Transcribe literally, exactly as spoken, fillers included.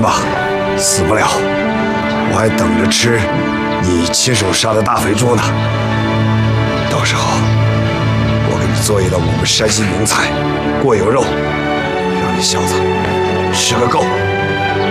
吧，死不了，我还等着吃你亲手杀的大肥猪呢。到时候我给你做一道我们山西名菜——过油肉，让你小子吃个够。